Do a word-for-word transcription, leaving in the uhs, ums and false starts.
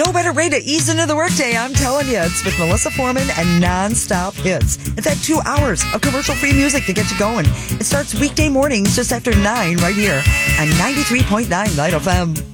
No better way to ease into the workday, I'm telling you. It's with Melissa Foreman and Non-Stop Hits. It's that two hours of commercial-free music to get you going. It starts weekday mornings just after nine right here on ninety-three point nine Light F M.